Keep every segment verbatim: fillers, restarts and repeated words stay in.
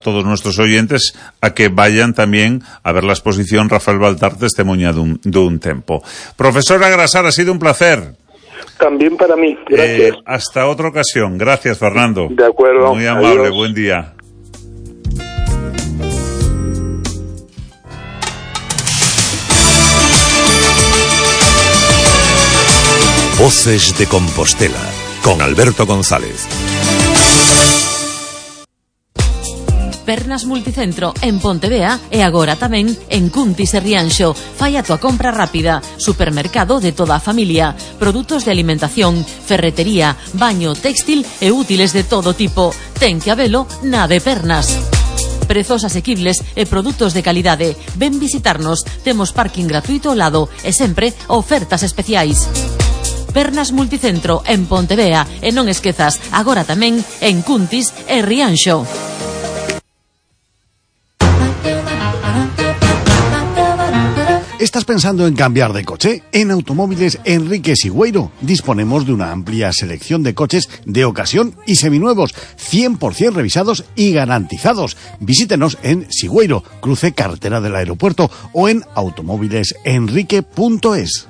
todos nuestros oyentes a que vayan también a ver la exposición Rafael Baltar Testemunha dun, dun tempo. Profesora Grasar, ha sido un placer. También para mí, gracias. Eh, hasta otra ocasión. Gracias, Fernando. De acuerdo. Muy amable, adiós. Buen día. Voces de Compostela, con Alberto González. Pernas Multicentro en Pontevea e agora tamén en Cuntis e Rianxo. Fai a tua compra rápida. Supermercado de toda a familia. Produtos de alimentación, ferretería, baño, textil e útiles de todo tipo. Ten que habelo na de Pernas. Prezos asequibles e produtos de calidade. Ven visitarnos. Temos parking gratuito ao lado e sempre ofertas especiais. Pernas Multicentro en Pontevea e non esquezas, agora tamén en Cuntis e Rianxo. ¿Estás pensando en cambiar de coche? En Automóviles Enrique Sigüeiro disponemos de una amplia selección de coches de ocasión y seminuevos, cien por ciento revisados y garantizados. Visítenos en Sigüeiro, cruce carretera del aeropuerto, o en automóviles enrique punto es.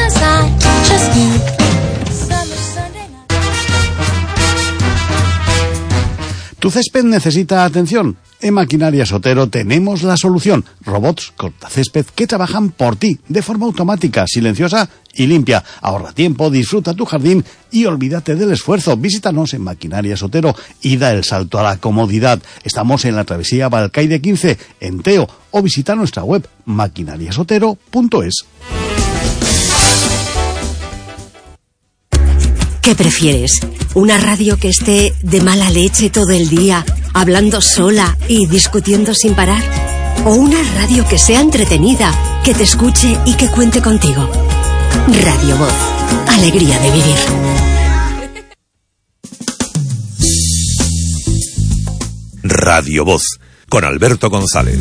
¿Tu césped necesita atención? En Maquinarias Otero tenemos la solución. Robots cortacésped que trabajan por ti de forma automática, silenciosa y limpia. Ahorra tiempo, disfruta tu jardín y olvídate del esfuerzo. Visítanos en Maquinarias Otero y da el salto a la comodidad. Estamos en la travesía Balcaide quince, en Teo, o visita nuestra web maquinarias otero punto es. ¿Qué prefieres? ¿Una radio que esté de mala leche todo el día, hablando sola y discutiendo sin parar? ¿O una radio que sea entretenida, que te escuche y que cuente contigo? Radio Voz. Alegría de vivir. Radio Voz, con Alberto González.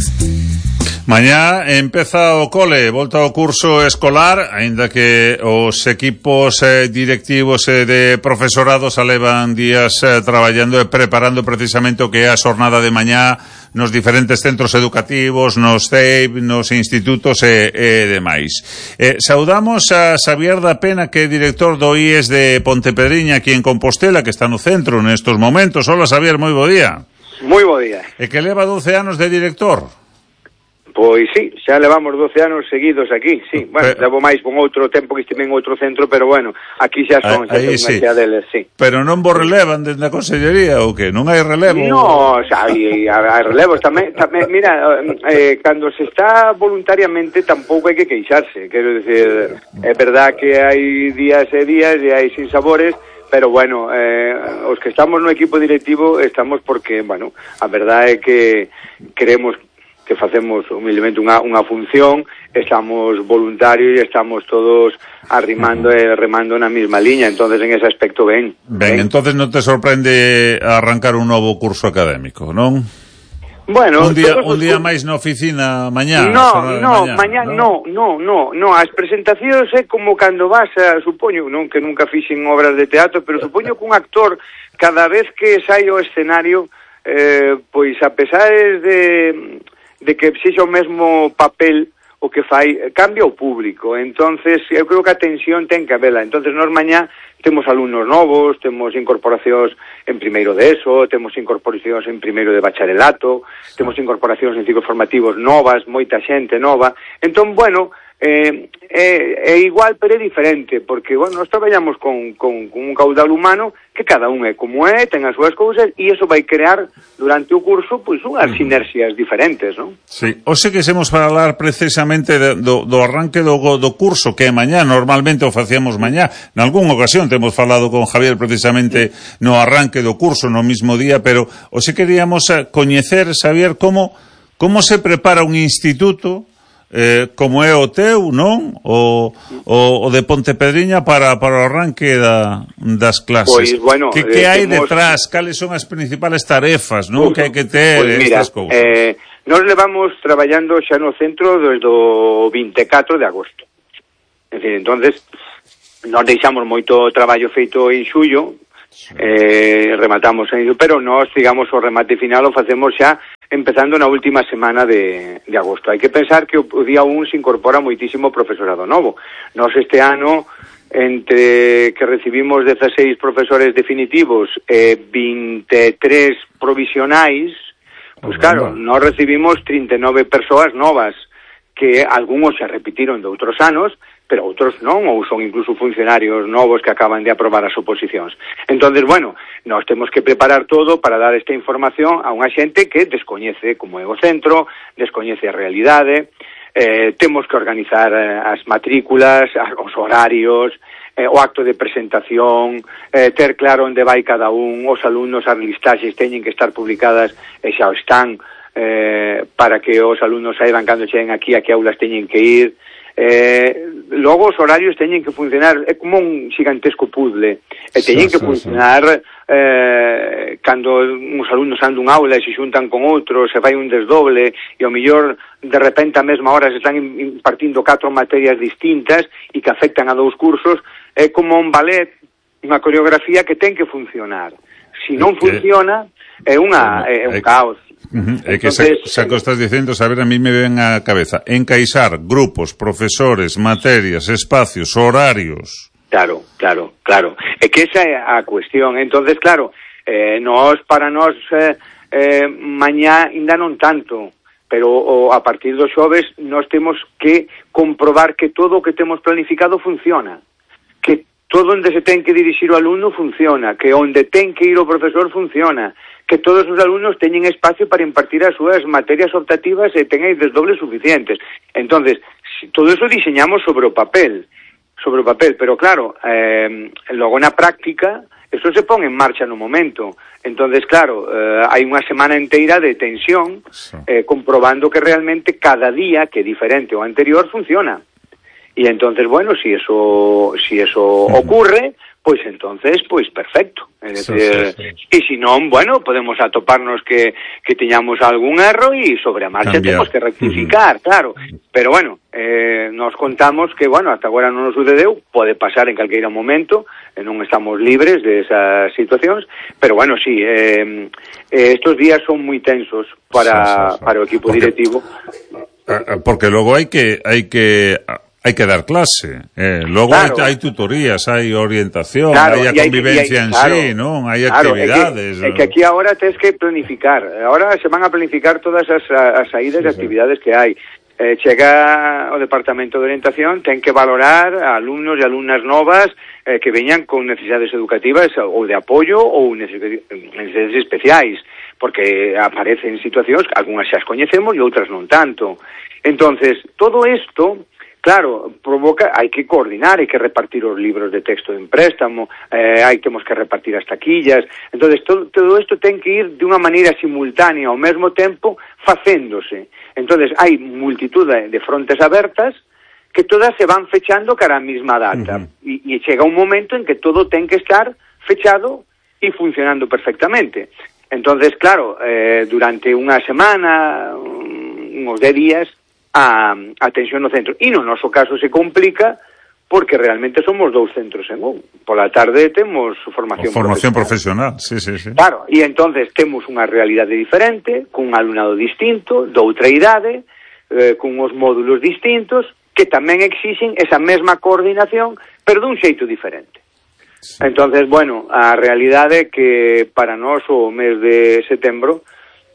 Mañá empeza o cole, volta ao curso escolar, aínda que os equipos eh, directivos eh, de profesorados alevan días eh, traballando e preparando precisamente o que é a xornada de mañá nos diferentes centros educativos, nos C E I P, nos institutos e, e demais. Eh, saudamos a Xavier da Pena, que é director do I E S de Pontepedriña, aquí en Compostela, que está no centro nestos momentos. Hola, Xavier, moi bo día. Moi bo día. E que leva doce anos de director. Pois sí, xa levamos doce anos seguidos aquí, sí. Bueno, pero, levo máis con outro tempo que estive en outro centro, pero bueno, aquí xa son, xa son sí. xa deles, sí. Pero non vos relevan desde a consellería ou que? Non hai relevo? No, xa, hai, hai relevos tamén, tamén mira, eh, cando se está voluntariamente tampouco hai que queixarse, quero dicir, é verdad que hai días e días e hai sinsabores, pero bueno, eh, os que estamos no equipo directivo estamos porque, bueno, a verdade é que queremos que facemos humildemente unha, unha función, estamos voluntarios e estamos todos arrimando e remando na mesma liña, entonces en ese aspecto ben. Ben, ben. Entonces non te sorprende arrancar un novo curso académico, non? Bueno, un día, un día máis na oficina mañá. No, no, mañá, no, no, no, no, as presentacións é como cando vas a, supoño, non que nunca fixen obras de teatro, pero supoño que un actor cada vez que sai ao escenario, eh, pois a pesar de de que sexa o mesmo papel o que fai, cambia o público. Entonces, eu creo que a tensión ten que habela. Entonces, nós mañá temos alumnos novos, temos incorporacións en primeiro de ESO, temos incorporacións en primeiro de bacharelato, temos incorporacións en ciclos formativos novas, moita xente nova. Entón, bueno, eh, é, é igual, pero é diferente, porque, bueno, nós traballamos con, con, con un caudal humano que cada un é como é, ten as súas cousas, e iso vai crear durante o curso pois unhas mm. sinerxias diferentes, non? Sí, hoxe quisemos falar precisamente de, do, do arranque do, do curso, que é mañá, normalmente o facíamos mañá. Nalgúnha ocasión temos falado con Javier precisamente no arranque do curso, no mismo día, pero hoxe queríamos coñecer, Xavier, como, como se prepara un instituto Eh, como é o teu, non? O, o, o de Pontepedriña para, para o arranque da, das clases. Pois, bueno, que, que eh, hai temos... detrás? Cales son as principales tarefas, non? Que hai que ter pues mira, estas cousas? Eh, nos levamos traballando xa no centro desde o vinte e catro de agosto. En fin, entonces, nos deixamos moito traballo feito en xullo, eh, rematamos en xullo, pero nós, digamos, o remate final o facemos xa empezando na última semana de, de agosto. Hai que pensar que o, o día un se incorpora moitísimo profesorado novo. Nos este ano, entre que recibimos dezasseis profesores definitivos e vinte e tres provisionais, pois pues claro, nós recibimos trinta e nove persoas novas, que algúns xa repetiron de outros anos, pero outros non, ou son incluso funcionarios novos que acaban de aprobar as oposicións. Entonces, bueno, nós temos que preparar todo para dar esta información a unha xente que descoñece como é o centro, descoñece a realidade, eh, temos que organizar eh, as matrículas, os horarios, eh, o acto de presentación, eh, ter claro onde vai cada un, os alumnos, as listaxes teñen que estar publicadas e xa están, eh, para que os alumnos saiban cando cheguen aquí a que aulas teñen que ir. Eh, logo os horarios teñen que funcionar, é como un gigantesco puzzle, e teñen sí, que sí, funcionar sí. Eh, cando uns alumnos andan un aula e se xuntan con outros, se fai un desdoble e ao mellor de repente a mesma hora se están impartindo catro materias distintas e que afectan a dous cursos. É como un ballet, unha coreografía que ten que funcionar. Se non funciona, é unha é un caos. Uh-huh. É que xa, xa que estás dicendo, saber, a mí me ven a cabeza encaixar grupos, profesores, materias, espacios, horarios. Claro, claro, claro. É que esa é a cuestión. Entonces, claro, eh, nós, para nós, eh, eh, mañá ainda non tanto, pero o, a partir dos xoves nós temos que comprobar que todo o que temos planificado funciona, que todo onde se ten que dirixir o alumno funciona, que onde ten que ir o profesor funciona, que todos os alumnos teñen espacio para impartir as súas materias optativas e teñen desdobles suficientes. Entonces, todo eso diseñamos sobre o papel, sobre o papel, pero claro, eh, logo na práctica, eso se pon en marcha no momento. Entonces, claro, eh, hai unha semana inteira de tensión, eh, comprobando que realmente cada día, que é diferente ao anterior, funciona. Y entonces, bueno, si eso si eso ocurre, pues entonces, pues perfecto. Es decir, sí, sí, sí. Y si non, bueno, podemos atoparnos que, que teñamos algún erro y sobre a marcha Cambiar. Temos que rectificar, uh-huh. claro. Pero bueno, eh, nos contamos que, bueno, hasta agora non nos sucedeu, pode pasar en calqueira momento, e non estamos libres de esas situacións, pero bueno, sí, eh, eh, estos días son moi tensos para, sí, sí, sí. para o equipo porque, directivo. Porque logo hai que hai que hai que dar clase, eh, logo claro. hai, hai tutorías, hai orientación, claro, hai a convivencia hai, en claro, sí, non? Hai claro, actividades. É que, é que aquí agora tens que planificar, agora se van a planificar todas as, as saídas sí, e actividades sí. que hai. Eh, chega o Departamento de Orientación, ten que valorar a alumnos e alumnas novas eh, que veñan con necesidades educativas ou de apoio ou necesidades especiais, porque aparecen situacións que algunhas xa as coñecemos e outras non tanto. Entonces, todo isto, claro, provoca, hai que coordinar, hai que repartir os libros de texto de empréstamo, eh, hai temos que repartir as taquillas. Entonces, todo, todo isto ten que ir de unha maneira simultánea ao mesmo tempo facéndose. Entonces, hai multitud de, de frontes abertas que todas se van fechando cara á mesma data. Uh-huh. E, e chega un momento en que todo ten que estar fechado e funcionando perfectamente. Entonces, claro, eh, durante unha semana, uns dez días, a atención no centro. E no noso caso se complica porque realmente somos dous centros en un. Pola tarde temos formación, formación profesional. profesional. Sí, sí, sí. Claro, e entonces temos unha realidade diferente, cun alumnado distinto, doutra idade, eh, con os módulos distintos, que tamén exixen esa mesma coordinación, pero dun xeito diferente. Sí. Entonces, bueno, a realidade é que para nós o mes de setembro,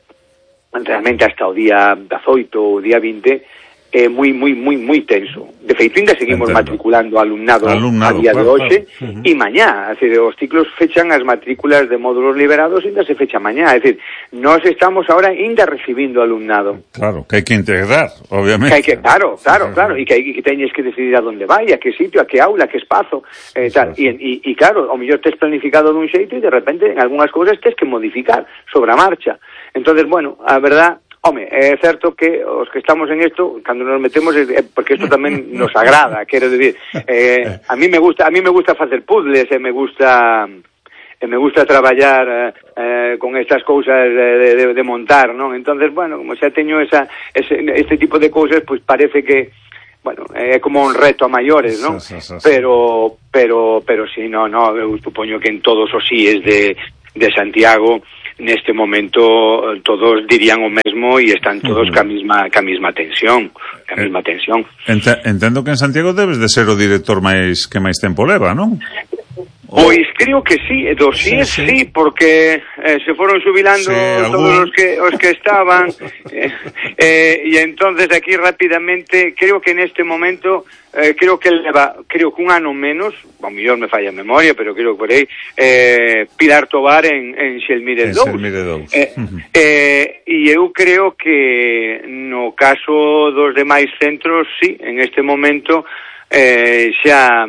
realmente hasta o día dezoito ou o día vinte, é moi, moi, moi, moi tenso. De feito, ainda seguimos Entendo. matriculando alumnado, alumnado a día claro, de hoxe, claro. uh-huh. e mañá, é dicir, os ciclos fechan as matrículas de módulos liberados, ainda se fecha mañá, é dicir, nós estamos ahora ainda recibindo alumnado. Claro, que hai que integrar, obviamente. Que hai que, claro, claro, sí, claro, e que, que teñes que decidir a donde vai, a que sitio, a que aula, a que espazo, eh, tal, e, e, e claro, ao mellor tes planificado dun xeito e de repente en algunhas cousas tes que modificar sobre a marcha. Entonces, bueno, a verdad, home, é certo que os que estamos en isto, cando nos metemos, é porque isto tamén nos agrada, quero dicir, eh, a mí me gusta, a mí me gusta facer puzzles, e me gusta e me gusta traballar eh, con estas cousas de, de, de montar, non? Entonces, bueno, como xa teño esa ese, este tipo de cousas, pois pues parece que bueno, é como un reto a maiores, non? Sí, sí, sí, sí. Pero pero pero si, no, no, eu supoño que en todos os síes de de Santiago neste momento todos dirían o mesmo e están todos uh-huh. ca mesma ca mesma tensión, ca mesma eh, tensión. Ent- entendo que en Santiago debes de ser o director máis que máis tempo leva, non? Pois creo que sí, dos sí, sí, sí, porque eh, se foron xubilando sí, todos os que os que estaban eh, eh, e entonces aquí rapidamente creo que neste momento eh, creo que leva, creo que un ano menos, a mellor me falla a memoria, pero creo que por aí eh, Pilar Tobar en, en Xelmire dous. Eh, uh-huh. eh, e eu creo que no caso dos demais centros, sí, en este momento eh, xa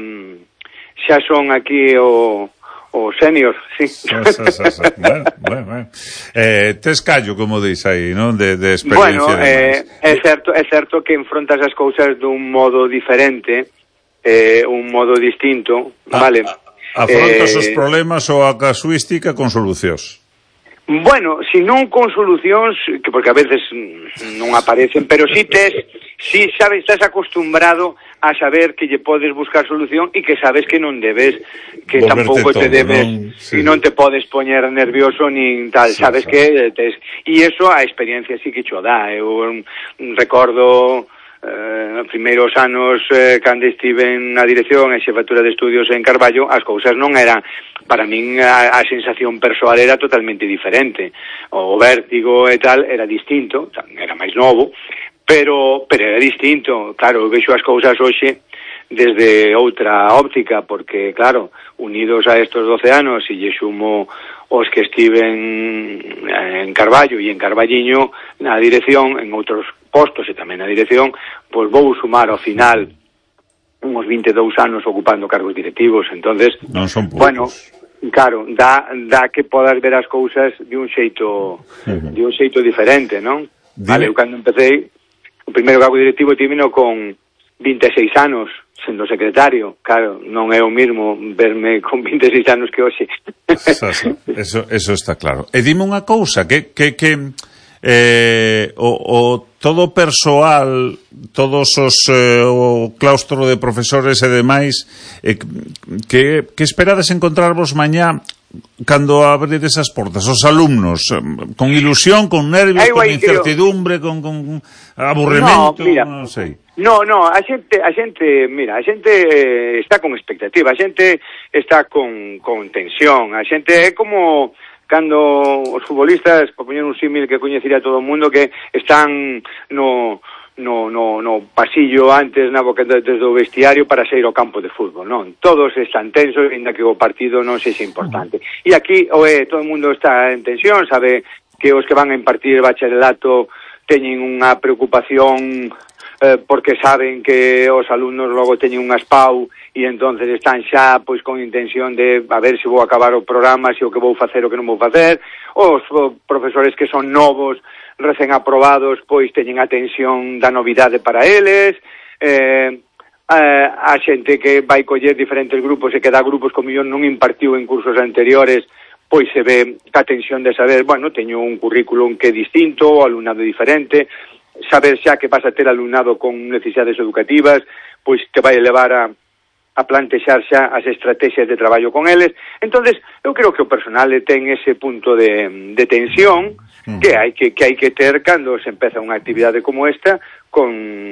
xa son aquí o, o senior, sí. Sa, sa, sa, sa. Bueno, bueno, bueno. Eh, tes callo, como dis aí, non? De, de experiencia. Bueno, eh, é certo, é certo que enfrontas as cousas dun modo diferente, eh, un modo distinto, ah, vale? Afrontas eh, os problemas ou a casuística con solucións. Bueno, si non con solucións, que porque a veces non aparecen, pero si tes, si sabes, estás acostumbrado a saber que lle podes buscar solución e que sabes que non debes, que volverte tampouco todo, te debes, non? Sí. E non te podes poñer nervioso nin tal, sí, sabes sí. que tes, e iso a experiencia sí que cho dá. Eu recordo eh, os primeiros anos eh, cando estiven na dirección e xefatura de estudios en Carballo, as cousas non eran, para min a, a sensación persoal era totalmente diferente, o vértigo e tal era distinto, era máis novo, pero pero era distinto. Claro, vexo as cousas hoxe desde outra óptica, porque claro, unidos a estos doce anos e lle xumo os que estiven en Carballo e en Carballiño na dirección, en outros postos e tamén na dirección, pois vou sumar ao final uns vinte e dous anos ocupando cargos directivos. Entonces, non son poucos. Bueno, claro, dá, dá que podas ver as cousas de un xeito uh-huh. de un xeito diferente, non? Dime. Vale, eu cando empecé o primeiro cargo directivo tivino con vinte e seis anos, sendo secretario. Claro, non é o mismo verme con vinte e seis anos que hoxe. Eso, eso está claro. E dime unha cousa, que, que, que eh, o, o todo persoal, todos os eh, o claustro de profesores e demais, eh, que, que esperades encontrarvos mañá cando abredes as portas, os alumnos, con ilusión, con nervios, con incertidumbre, creo... con, con aburrimento, no, mira, non sei. No, no, a xente, a xente, mira, a xente eh, está con expectativa, a xente está con, con tensión, a xente é como cando os futbolistas, por poñer un símil que coñecería todo o mundo, que están no... no, no, no pasillo antes na boca desde o vestiario para sair ao campo de fútbol, non? Todos están tensos, ainda que o partido non sexa importante. E aquí, oe, todo o mundo está en tensión, sabe que os que van a impartir bacharelato teñen unha preocupación eh, porque saben que os alumnos logo teñen unhas pau e entonces están xa pois con intención de a ver se vou acabar o programa, se o que vou facer o que non vou facer. Os o, profesores que son novos, recén aprobados, pois teñen a tensión da novidade para eles, eh, a, a xente que vai coller diferentes grupos e que dá grupos como millón non impartiu en cursos anteriores, pois se ve a tensión de saber, bueno, teño un currículum que é distinto, o alumnado diferente, saber xa que vas a ter alumnado con necesidades educativas, pois te vai levar a a plantexar xa as estrategias de traballo con eles. Entonces, eu creo que o personal ten ese punto de, de tensión que hai que, que hai que ter cando se empeza unha actividade como esta con,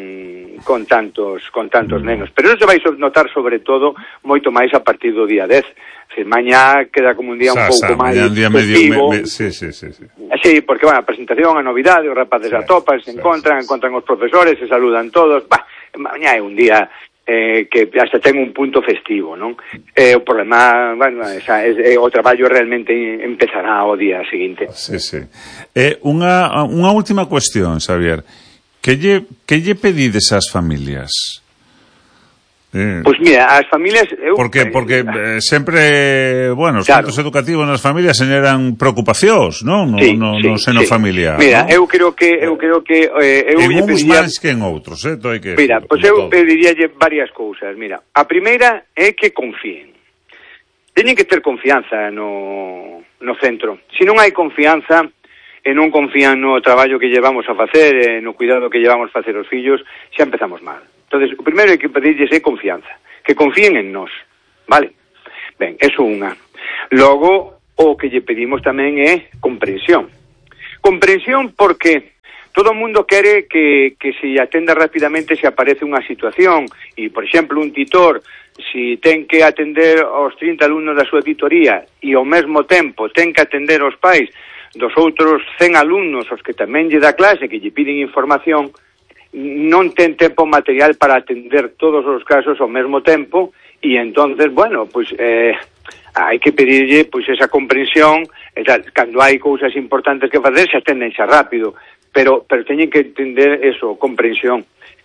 con tantos con tantos nenos. Pero eso se vai notar sobre todo moito máis a partir do día dez. Se mañá queda como un día sa, un pouco máis festivo. Me, me, sí, sí, sí, sí. Sí, porque, bueno, a presentación, a novidade, os rapaces sí, atopan, se sí, encontran, sí, encontran os profesores, se saludan todos. Bah, mañá é un día eh, que hasta ten un punto festivo, non? Eh, o problema, bueno, esa, es, eh, o traballo realmente empezará o día seguinte. Sí, sí. Eh, unha, unha última cuestión, Xavier. Que lle, que lle pedides ás familias? Eh, pois mira, as familias... Eu, porque porque eh, sempre, bueno, os claro. centros educativos nas familias generan preocupacións, non? No, sí, no, sí, no seno sí. familiar. Mira, ¿no? eu creo que eu creo que eh, eu en uns pediría... máis que en outros, eh? Hai que mira, pois eu pediríalle varias cousas. Mira, a primeira é que confíen. Teñen que ter confianza no, no centro. Se non hai confianza e non confían no traballo que llevamos a facer, e no cuidado que llevamos a facer os fillos, xa empezamos mal. Entonces, o primeiro que pedirlles é confianza, que confíen en nós, vale? Ben, eso unha. Logo, o que lle pedimos tamén é comprensión. Comprensión porque todo o mundo quere que, que se atenda rapidamente se aparece unha situación e, por exemplo, un titor, si ten que atender aos trinta alumnos da súa titoría e ao mesmo tempo ten que atender aos pais dos outros cen alumnos aos que tamén lle dá clase, que lle piden información, non ten tempo material para atender todos os casos ao mesmo tempo e entonces, bueno, pois eh, hai que pedirlle pois esa comprensión e tal. Cando hai cousas importantes que facer se atenden xa rápido, pero pero teñen que entender eso, comprensión.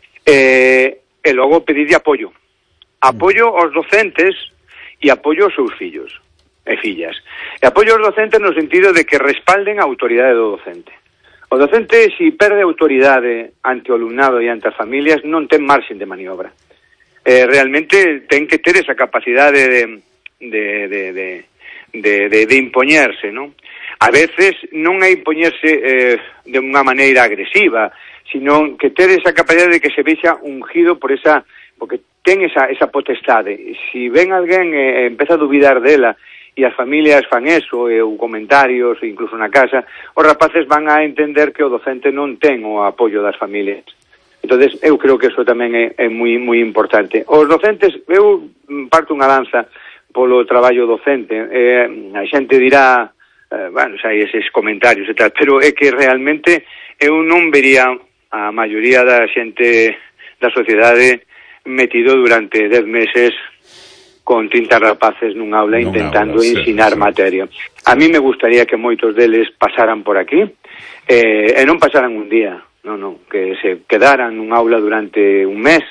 Eh, e logo pedirlle apoio. Apoio aos docentes e apoio aos seus fillos e fillas. E apoio aos docentes no sentido de que respalden a autoridade do docente. O docente, se perde autoridade ante o alumnado e ante as familias, non ten marxen de maniobra. Eh, realmente ten que ter esa capacidade de, de, de, de, de, de, de impoñerse, non? A veces non é impoñerse eh, de unha maneira agresiva, sino que ter esa capacidade de que se vexa ungido por esa, porque ten esa, esa potestade. Se ven alguén e eh, empeza a dubidar dela, e as familias fan eso, e ou comentarios, e incluso na casa, os rapaces van a entender que o docente non ten o apoio das familias. Entonces, eu creo que eso tamén é, é moi, moi importante. Os docentes, eu parto unha lanza polo traballo docente. Eh, a xente dirá, eh, bueno, xa hai eses comentarios e tal, pero é que realmente eu non vería a maioría da xente da sociedade metido durante dez meses con trinta rapaces nun aula non intentando aula, ensinar sí, materia. A mí me gustaría que moitos deles pasaran por aquí eh, e non pasaran un día, non, non, que se quedaran nun aula durante un mes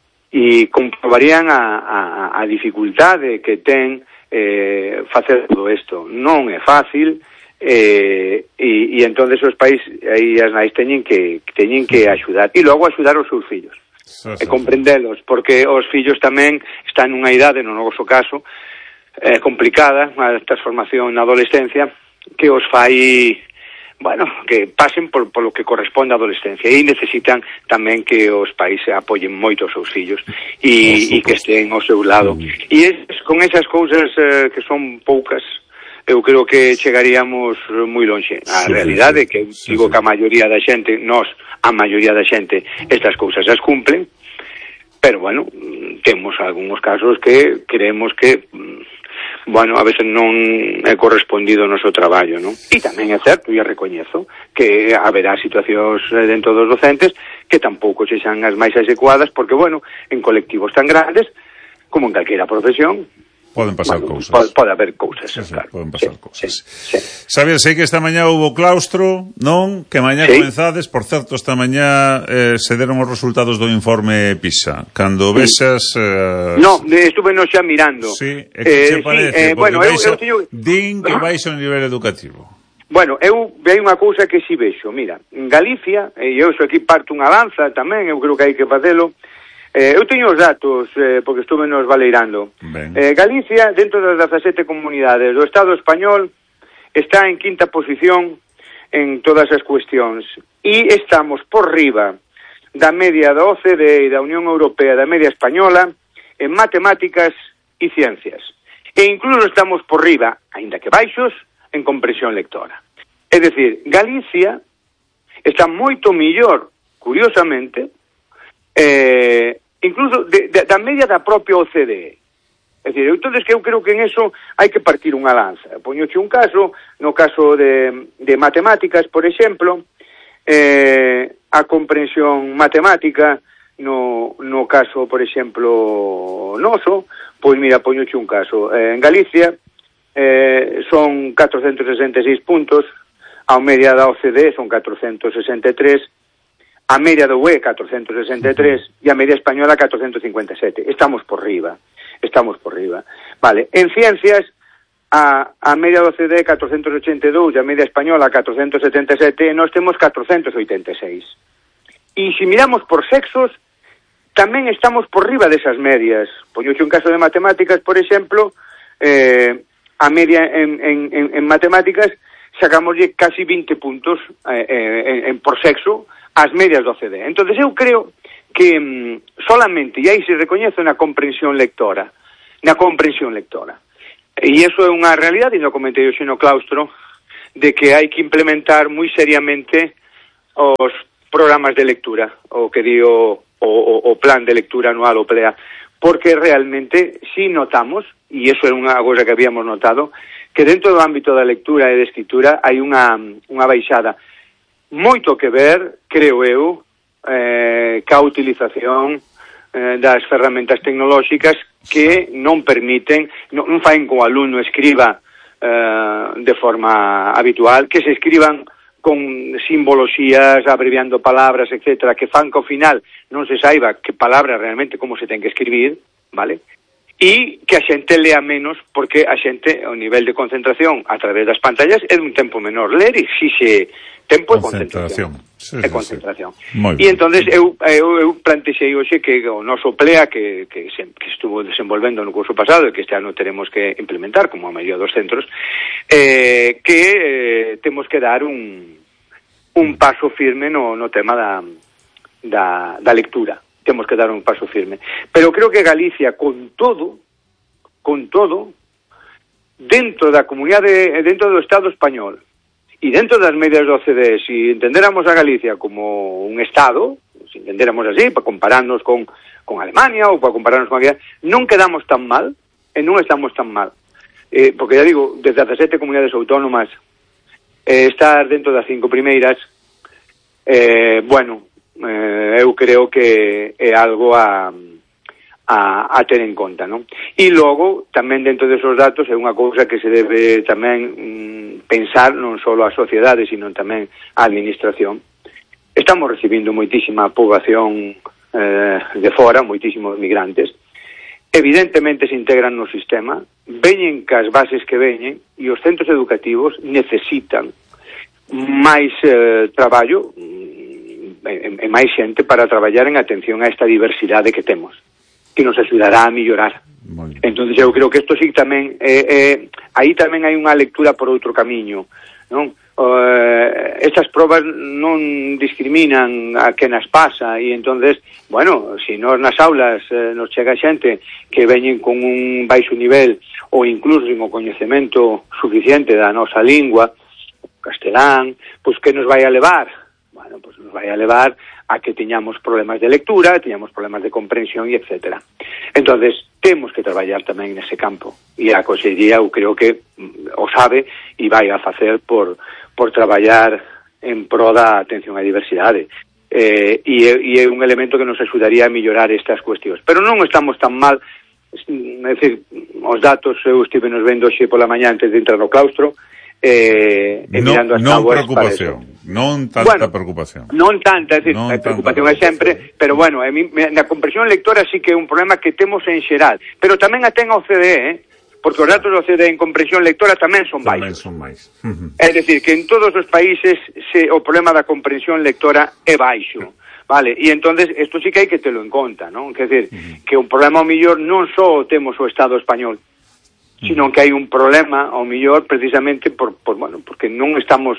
e comprobarían a, a, a dificultade que ten eh, facer todo isto. Non é fácil eh, e, e entonces os pais e as nais teñen que, teñen que axudar e logo axudar os seus fillos. Sí, sí, e comprendelos, porque os fillos tamén están nunha idade, no noso caso, eh, complicada, a transformación na adolescencia, que os fai, bueno, que pasen por, por lo que corresponde á adolescencia e necesitan tamén que os pais apoyen moito os seus fillos e, e que estén ao seu lado. Mm. E es, con esas cousas eh, que son poucas, eu creo que chegaríamos moi lonxe. A sí, realidade é que sí, digo sí. que a maioría da xente, nós, a maioría da xente, estas cousas as cumplen, pero, bueno, temos algúns casos que creemos que, bueno, a veces non é correspondido o noso traballo, non? E tamén é certo, e recoñezo, que haberá situacións dentro dos docentes que tampouco se xan as máis adecuadas, porque, bueno, en colectivos tan grandes, como en calquera profesión, poden pasar bueno, cousas. Pode, pode haber cousas, sí, sí, claro. Poden pasar sí, cousas. Sí, sí. Sabes, sei que esta mañá houve claustro, non? Que mañá sí. comenzades, por certo, esta mañá eh, se deron os resultados do informe PISA. Cando sí. vexas... Eh, no, estuve no xa mirando. Sí, é que eh, che parece, sí, eh, bueno, eu, eu teño... din que baixo o nivel educativo. Bueno, eu hai unha cousa que si vexo, mira, en Galicia, e eu sou aquí parto unha lanza tamén, eu creo que hai que facelo. Eh, eu teño os datos, eh, porque estuve nos valeirando. Eh, Galicia, dentro das dezasete comunidades do Estado español, está en quinta posición en todas as cuestións. E estamos por riba da media da O C D e da Unión Europea, da media española, en matemáticas e ciencias. E incluso estamos por riba, aínda que baixos, en comprensión lectora. É dicir, Galicia está moito millor, curiosamente, Eh, incluso de, de, da media da propia O C D E. É dicir, entonces que eu creo que en eso hai que partir unha lanza. Poñoche un caso, no caso de, de matemáticas, por exemplo, eh, a comprensión matemática, no, no caso, por exemplo, noso, pois mira, poñoche un caso. Eh, en Galicia eh, son catrocentos sesenta e seis puntos, a media da O C D E son catrocentos sesenta e tres, a media do U E catrocentos sesenta e tres e a media española catrocentos cincuenta e sete. Estamos por riba. Estamos por riba. Vale, en ciencias a, a media do C D catrocentos ochenta e dous e a media española catrocentos setenta e sete e nós temos catrocentos oitenta e seis. E se miramos por sexos, tamén estamos por riba desas medias. Poñoxe un caso de matemáticas, por exemplo, eh, a media en, en, en, en matemáticas sacamoslle casi vinte puntos eh, eh, en, en por sexo as medias do C D. Entón, eu creo que mm, solamente, e aí se recoñece na comprensión lectora, na comprensión lectora, E iso é unha realidade, e non comentei hoxe no claustro, de que hai que implementar moi seriamente os programas de lectura, o que di o, o, o plan de lectura anual, o P L E A, porque realmente si notamos, e iso é unha cosa que habíamos notado, que dentro do ámbito da lectura e da escritura hai unha, unha baixada moito que ver, creo eu, eh, ca utilización eh, das ferramentas tecnolóxicas que non permiten, non, non faen que o alumno escriba eh, de forma habitual, que se escriban con simboloxías, abreviando palabras, etcétera, que fan que ao final non se saiba que palabra realmente como se ten que escribir, vale? E que a xente lea menos, porque a xente, o nivel de concentración a través das pantallas é dun tempo menor. Ler exixe tempo e concentración. Sí, e sí, concentración. Sí. E entonces eu, eu, eu plantexei hoxe que o noso P L E A, que, que, se, que estuvo desenvolvendo no curso pasado e que este ano teremos que implementar, como a maioría dos centros, eh, que eh, temos que dar un, un paso firme no, no tema da, da, da lectura. Temos que dar un paso firme. Pero creo que Galicia, con todo, con todo, dentro da comunidade, dentro do Estado español, e dentro das medias do O C D E, se entendéramos a Galicia como un Estado, se entendéramos así, para compararnos con, con Alemania ou para compararnos con Galicia, non quedamos tan mal, e non estamos tan mal. Eh, porque, ya digo, desde dezasete comunidades autónomas, eh, estar dentro das cinco primeiras, eh, bueno, eh, eu creo que é algo a, a, a ter en conta, non? E logo, tamén dentro desos datos, é unha cousa que se debe tamén mm, pensar non só a sociedade, sino tamén a administración. Estamos recibindo moitísima poboación eh, de fora, moitísimos migrantes. Evidentemente se integran no sistema, veñen cas bases que veñen, e os centros educativos necesitan máis eh, traballo e máis xente para traballar en atención a esta diversidade que temos, que nos axudará a mellorar. Entón, eu creo que isto sí tamén eh, eh, aí tamén hai unha lectura por outro camiño, non? Uh, estas probas non discriminan a que nas pasa, e entonces, bueno, se nos nas aulas eh, nos chega xente que veñen con un baixo nivel ou incluso sin o coñecemento suficiente da nosa lingua, castelán, pois que nos vai a levar? Bueno, pues nos vai a levar a que teñamos problemas de lectura, teñamos problemas de comprensión e etcétera. Entonces, temos que traballar tamén nese campo. E a Consellería, eu creo que o sabe e vai a facer por, por traballar en pro da atención á diversidade. Eh, e, e é un elemento que nos axudaría a mellorar estas cuestións. Pero non estamos tan mal, é dicir, os datos eu estive nos vendo xe pola mañá antes de entrar no claustro, eh, e no, mirando as non táboas preocupación, non tanta bueno, preocupación. Non tanta, é dicir, non a preocupación tanta é sempre, pero bueno, a mí, na comprensión lectora sí que é un problema que temos en xeral, pero tamén a ten a O C D E, eh? Porque os datos do O C D E en comprensión lectora tamén son tamén baixos. son máis. É dicir, que en todos os países se, o problema da comprensión lectora é baixo. Vale, e entonces isto sí que hai que telo en conta, non? Quer dizer, uh-huh. que un problema ao millor non só temos o Estado español, sino que hai un problema ao millor precisamente por, por bueno, porque non estamos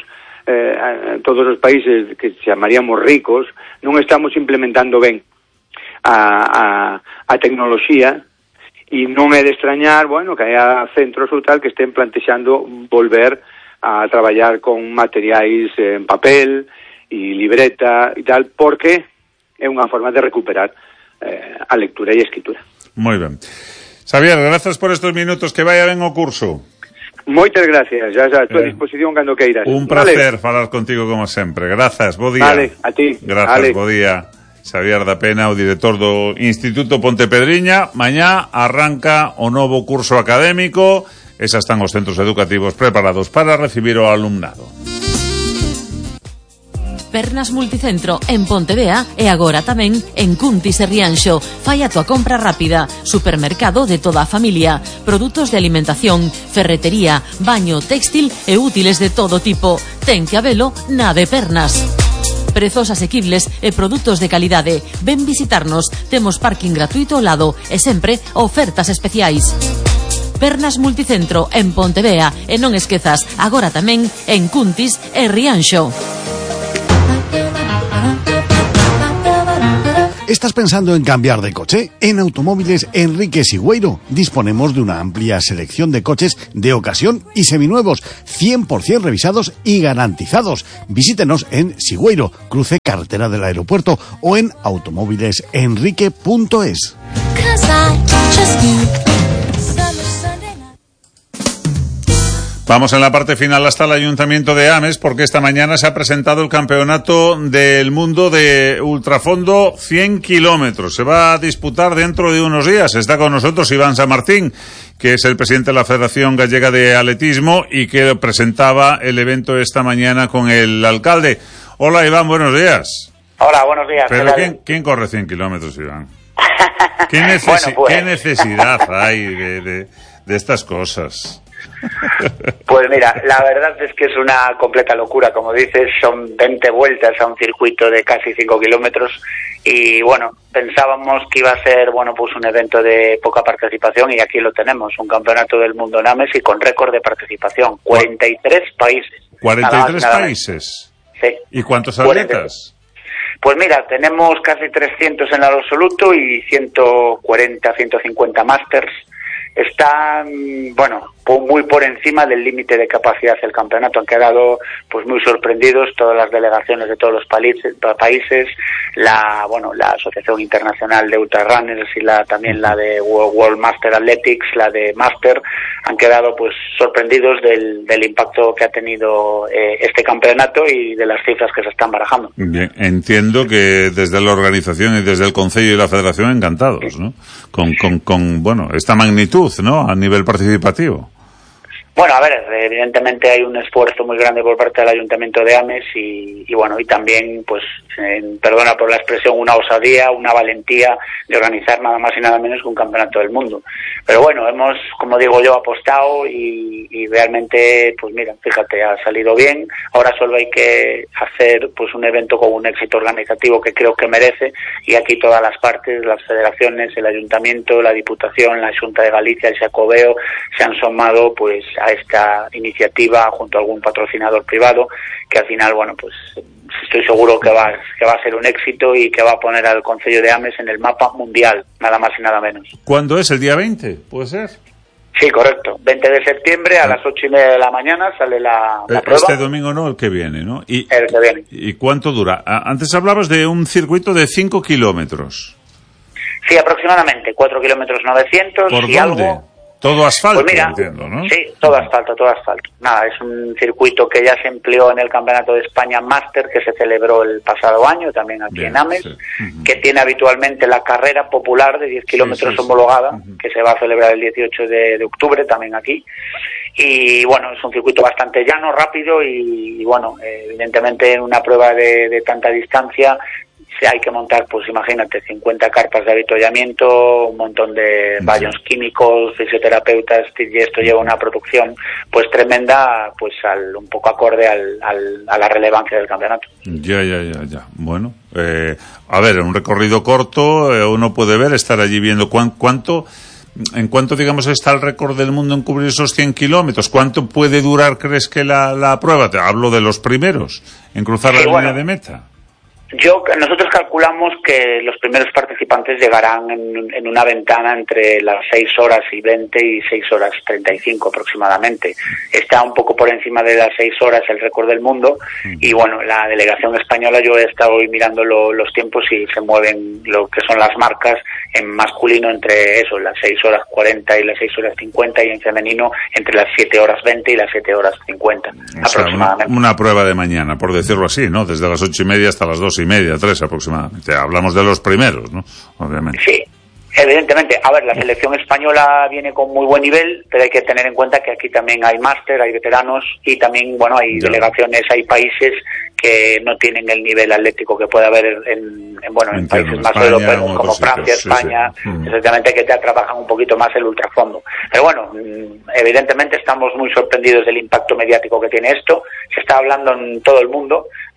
eh, todos os países que chamaríamos ricos, non estamos implementando ben a, a, a tecnoloxía, e non é de extrañar, bueno, que haya centros ou tal que estén plantexando volver a traballar con materiais en papel e libreta e tal, porque é unha forma de recuperar eh, a lectura e a escritura. Moi ben. Xavier, grazas por estos minutos, que vaya ben o curso. Moitas gracias, ya a tua eh, disposición cando queiras. Un placer vale. falar contigo como sempre. Grazas, bo día. Vale, a ti. Grazas, vale. bo día. Xavier da Pena, o director do Instituto Pontepedriña. Mañá arranca o novo curso académico, e xa están os centros educativos preparados para recibir o alumnado. Pernas Multicentro en Pontevea e agora tamén en Cuntis e Rianxo. Fai a tua compra rápida. Supermercado de toda a familia. Produtos de alimentación, ferretería, baño, textil e útiles de todo tipo. Ten que habelo na de Pernas. Prezos asequibles e produtos de calidade. Ven visitarnos. Temos parking gratuito ao lado e sempre ofertas especiais. Pernas Multicentro en Pontevea e non esquezas, agora tamén en Cuntis e Rianxo. ¿Estás pensando en cambiar de coche? En Automóviles Enrique Sigüeiro disponemos de una amplia selección de coches de ocasión y seminuevos, cien por ciento revisados y garantizados. Visítenos en Sigüeiro, cruce carretera del aeropuerto, o en automóviles enrique punto es. Vamos en la parte final hasta el Ayuntamiento de Ames, porque esta mañana se ha presentado el Campeonato del Mundo de Ultrafondo cien kilómetros. Se va a disputar dentro de unos días. Está con nosotros Iván San Martín, que es el presidente de la Federación Gallega de Atletismo y que presentaba el evento esta mañana con el alcalde. Hola Iván, buenos días. Hola, buenos días. ¿Pero quién, quién corre cien kilómetros, Iván? ¿Qué, necesi- bueno, pues... ¿Qué necesidad hay de, de, de estas cosas? Pues mira, la verdad es que es una completa locura, como dices, son veinte vueltas a un circuito de casi cinco kilómetros y bueno, pensábamos que iba a ser, bueno, pues un evento de poca participación y aquí lo tenemos, un campeonato del mundo en Ames y con récord de participación, cuarenta y tres países. ¿cuarenta y tres países? Sí. ¿Y cuántos atletas? Pues mira, tenemos casi trescientos en el absoluto y ciento cuarenta, ciento cincuenta másters. Están, bueno, muy por encima del límite de capacidad del campeonato. Han quedado pues muy sorprendidos todas las delegaciones de todos los países, países la bueno la Asociación Internacional de Ultrarunners y la también la de World Master Athletics, la de Master, han quedado pues sorprendidos del, del impacto que ha tenido eh, este campeonato y de las cifras que se están barajando. Bien, entiendo que desde la organización y desde el Concello y la Federación encantados, ¿no? Con, con, con bueno, esta magnitud, ¿no? A nivel participativo. Bueno, a ver, evidentemente hay un esfuerzo muy grande por parte del Ayuntamiento de Ames y, y bueno, y también, pues, eh, perdona por la expresión, una osadía, una valentía de organizar nada más y nada menos que un campeonato del mundo. Pero bueno, hemos, como digo yo, apostado y, y realmente, pues mira, fíjate, ha salido bien. Ahora solo hay que hacer, pues, un evento con un éxito organizativo que creo que merece y aquí todas las partes, las federaciones, el Ayuntamiento, la Diputación, la Xunta de Galicia, el Xacobeo, se han sumado, pues, a esta iniciativa junto a algún patrocinador privado que al final, bueno, pues estoy seguro que va, que va a ser un éxito y que va a poner al Concello de Ames en el mapa mundial, nada más y nada menos. ¿Cuándo es? ¿El día veinte? ¿Puede ser? Sí, correcto. veinte de septiembre a las ocho y media de la mañana sale la, la prueba. Este domingo no, el que viene, ¿no? Y, el que viene. ¿Y cuánto dura? Antes hablabas de un circuito de cinco kilómetros. Sí, aproximadamente, cuatro kilómetros novecientos ¿Por y dónde? Algo. Todo asfalto, Pues mira, entiendo, ¿no? Sí, todo asfalto, todo asfalto. Nada, es un circuito que ya se empleó en el Campeonato de España Máster que se celebró el pasado año, también aquí Bien, en Ames, sí. uh-huh. que tiene habitualmente la carrera popular de diez kilómetros sí, sí, homologada, sí. uh-huh. que se va a celebrar el dieciocho de, de octubre también aquí. Y bueno, es un circuito bastante llano, rápido y, y bueno, eh, evidentemente en una prueba de, de tanta distancia hay que montar, pues imagínate, cincuenta carpas de avituallamiento, un montón de baños químicos, fisioterapeutas, y esto lleva una producción pues tremenda, pues al un poco acorde al, al, a la relevancia del campeonato. Ya, ya, ya, ya. Bueno, eh, a ver, un recorrido corto, eh, uno puede ver, estar allí viendo cuán, cuánto, en cuánto, digamos, está el récord del mundo en cubrir esos cien kilómetros. ¿Cuánto puede durar, crees que la, la prueba? Te hablo de los primeros, en cruzar sí, la bueno. línea de meta. Yo, nosotros calculamos que los primeros participantes llegarán en, en una ventana entre las seis horas y veinte y seis horas treinta y cinco aproximadamente. Está un poco por encima de las seis horas el récord del mundo y bueno, la delegación española, yo he estado hoy mirando lo, los tiempos y se mueven lo que son las marcas en masculino entre eso, las seis horas cuarenta y las seis horas cincuenta y en femenino entre las siete horas veinte y las siete horas cincuenta o sea, aproximadamente. Una, una prueba de mañana, por decirlo así, ¿no? Desde las ocho y media hasta las dos y media, tres aproximadamente. Hablamos de los primeros, ¿no? Obviamente. Sí, evidentemente. A ver, la selección española viene con muy buen nivel, pero hay que tener en cuenta que aquí también hay máster, hay veteranos y también, bueno, hay ya. delegaciones, hay países que no tienen el nivel atlético que puede haber en, en bueno, en Entiendo, países más España, europeos como Francia, sí, España, sí, sí. exactamente, que te trabajan un poquito más el ultrafondo. Pero bueno, evidentemente estamos muy sorprendidos del impacto mediático que tiene esto. Se está hablando en todo el mundo.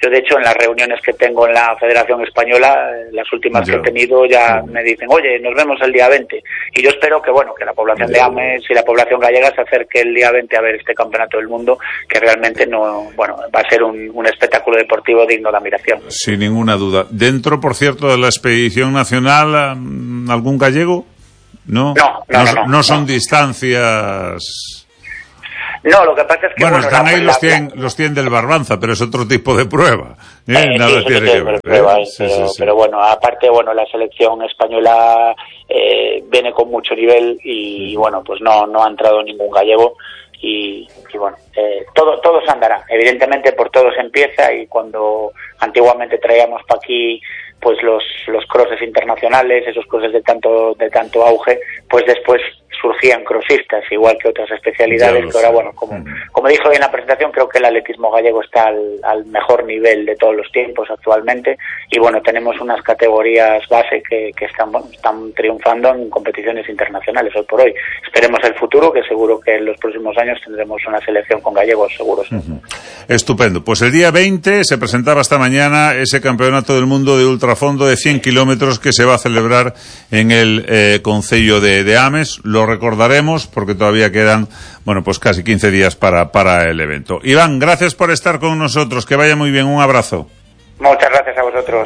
Yo, de hecho, en las reuniones que tengo en la Federación Española, las últimas Yo. que he tenido, ya me dicen, oye, nos vemos el día veinte. Y yo espero que, bueno, que la población de Ames y la población gallega se acerque el día veinte a ver este Campeonato del Mundo, que realmente no, bueno, va a ser un, un espectáculo deportivo digno de admiración. Sin ninguna duda. Dentro, por cierto, de la expedición nacional, ¿algún gallego? No, no, no, no, no, no son no. distancias. No, lo que pasa es que... Bueno, bueno están la, ahí la, los cien, los cien del Barbanza, pero es otro tipo de prueba. ¿eh? Eh, Nada sí, tiene sí, que ver. prueba, ¿eh? eh, Sí, pero, sí, sí. pero bueno, aparte, bueno, la selección española eh, viene con mucho nivel y, Sí. bueno, pues no, no ha entrado ningún gallego y, y bueno, eh, todo, todo se andará. Evidentemente por todo se empieza y cuando antiguamente traíamos para aquí pues los, los crosses internacionales, esos crosses de tanto, de tanto auge, pues después surgían crossistas, igual que otras especialidades, que ahora, bueno, como, mm. como dijo en la presentación, creo que el atletismo gallego está al, al mejor nivel de todos los tiempos actualmente, y bueno, tenemos unas categorías base que, que están, bueno, están triunfando en competiciones internacionales hoy por hoy. Esperemos el futuro, que seguro que en los próximos años tendremos una selección con gallegos seguros. Uh-huh. Estupendo. Pues el día veinte se presentaba esta mañana ese Campeonato del Mundo de ultrafondo de cien kilómetros que se va a celebrar en el eh, concello de, de Ames. Lo recordaremos porque todavía quedan, bueno, pues casi quince días para, para el evento. Iván, gracias por estar con nosotros. Que vaya muy bien. Un abrazo. Muchas gracias a vosotros.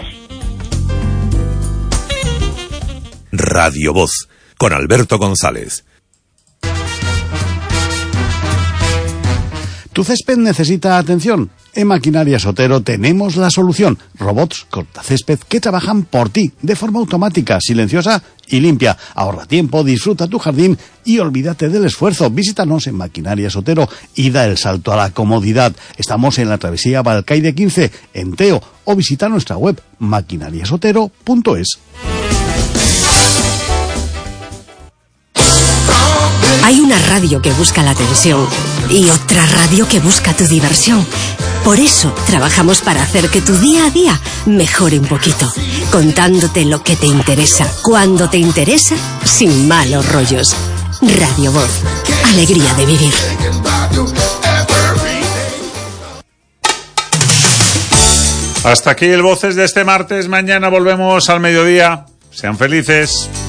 Radio Voz, con Alberto González. ¿Tu césped necesita atención? En Maquinaria Sotero tenemos la solución. Robots cortacésped que trabajan por ti, de forma automática, silenciosa y limpia. Ahorra tiempo, disfruta tu jardín y olvídate del esfuerzo. Visítanos en Maquinaria Sotero y da el salto a la comodidad. Estamos en la travesía Balcaide quince, en Teo, o visita nuestra web maquinariasotero punto es. Hay una radio que busca la atención y otra radio que busca tu diversión. Por eso trabajamos para hacer que tu día a día mejore un poquito, contándote lo que te interesa, cuando te interesa, sin malos rollos. Radio Voz, alegría de vivir. Hasta aquí el Voces de este martes. Mañana volvemos al mediodía. Sean felices.